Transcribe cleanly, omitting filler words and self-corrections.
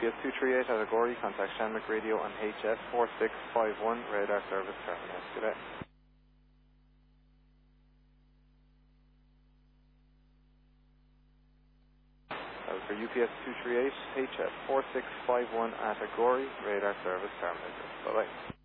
UPS 238 at Agori, contact Shanwick Radio on HS 4651, radar service terminated. Good day. That was for UPS 238, HS 4651 at Agori, radar service terminated. Bye-bye.